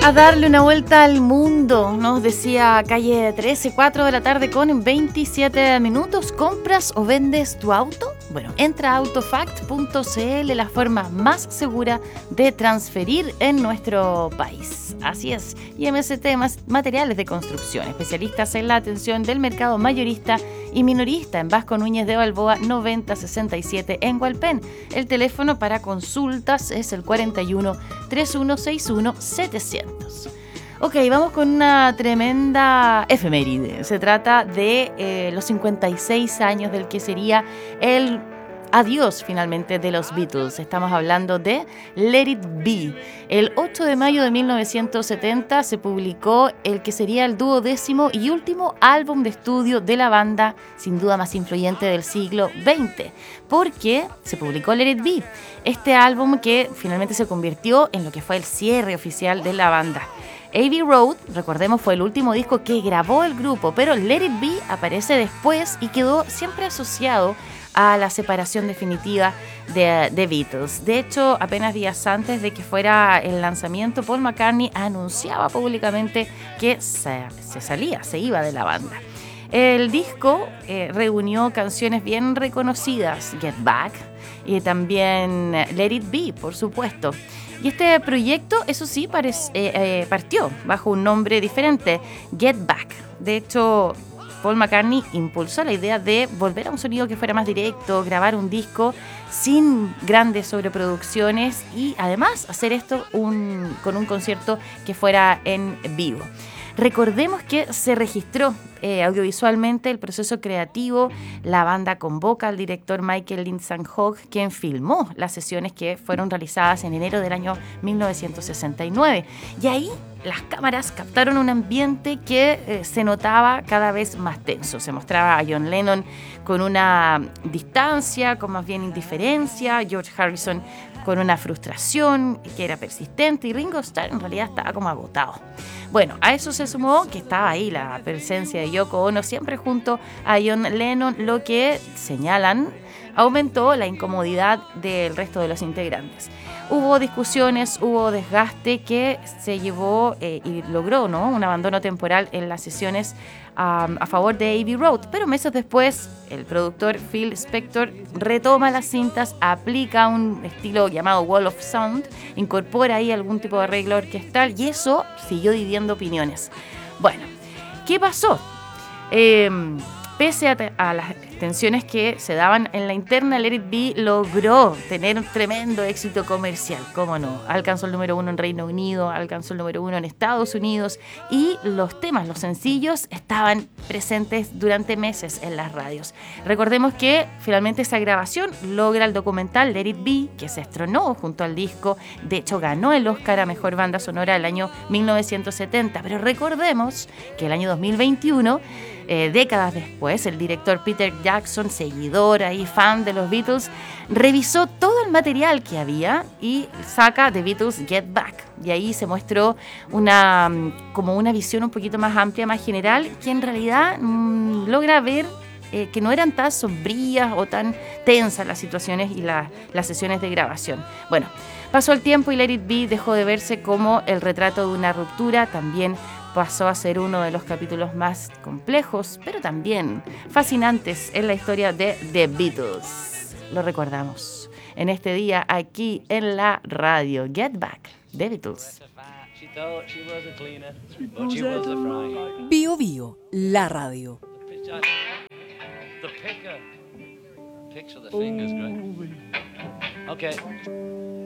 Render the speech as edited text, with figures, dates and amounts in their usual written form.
A darle una vuelta al mundo, nos decía Calle 13, 4 de la tarde con 27 minutos. ¿Compras o vendes tu auto? Bueno, entra a autofact.cl, la forma más segura de transferir en nuestro país. Así es, y MST Materiales de Construcción, especialistas en la atención del mercado mayorista y minorista en Vasco Núñez de Balboa 9067 en Hualpén. El teléfono para consultas es el 41 3161 700. Ok, vamos con una tremenda efeméride. Se trata de los 56 años del que sería el adiós finalmente de los Beatles. Estamos hablando de Let It Be. El 8 de mayo de 1970 se publicó el que sería el 12º y último álbum de estudio de la banda, sin duda más influyente del siglo XX, porque se publicó Let It Be, este álbum que finalmente se convirtió en lo que fue el cierre oficial de la banda. Abbey Road, recordemos, fue el último disco que grabó el grupo, pero Let It Be aparece después y quedó siempre asociado a la separación definitiva de Beatles. De hecho, apenas días antes de que fuera el lanzamiento, Paul McCartney anunciaba públicamente que se iba de la banda. El disco reunió canciones bien reconocidas, Get Back, y también Let It Be, por supuesto. Y este proyecto, eso sí, partió bajo un nombre diferente, Get Back. De hecho, Paul McCartney impulsó la idea de volver a un sonido que fuera más directo, grabar un disco sin grandes sobreproducciones y además hacer esto con un concierto que fuera en vivo. Recordemos que se registró audiovisualmente el proceso creativo. La banda convoca al director Michael Lindsay-Hogg, quien filmó las sesiones que fueron realizadas en enero del año 1969. Y ahí las cámaras captaron un ambiente que se notaba cada vez más tenso. Se mostraba a John Lennon con una distancia, con más bien indiferencia, George Harrison con una frustración que era persistente y Ringo Starr en realidad estaba como agotado. Bueno, a eso se sumó que estaba ahí la presencia de Yoko Ono siempre junto a John Lennon, lo que señalan aumentó la incomodidad del resto de los integrantes. Hubo discusiones, hubo desgaste que se llevó y logró, ¿no?, un abandono temporal en las sesiones a favor de Abbey Road, pero meses después el productor Phil Spector retoma las cintas, aplica un estilo llamado Wall of Sound, incorpora ahí algún tipo de arreglo orquestal y eso siguió dividiendo opiniones. Bueno, ¿qué pasó? Pese a las tensiones que se daban en la interna, Let It Be logró tener un tremendo éxito comercial, cómo no. Alcanzó el número 1 en Reino Unido, alcanzó el número 1 en Estados Unidos y los temas, los sencillos, estaban presentes durante meses en las radios. Recordemos que finalmente esa grabación logra el documental Let It Be, que se estrenó junto al disco. De hecho, ganó el Oscar a Mejor Banda Sonora el año 1970. Pero recordemos que el año 2021... décadas después, el director Peter Jackson, seguidor y fan de los Beatles, revisó todo el material que había y saca The Beatles Get Back. Y ahí se mostró como una visión un poquito más amplia, más general, que en realidad logra ver que no eran tan sombrías o tan tensas las situaciones y las sesiones de grabación. Bueno, pasó el tiempo y Let It Be dejó de verse como el retrato de una ruptura. También pasó a ser uno de los capítulos más complejos, pero también fascinantes en la historia de The Beatles. Lo recordamos en este día aquí en la radio. Get Back, The Beatles. Bio Bio, la radio. The picture of the finger's great. Okay.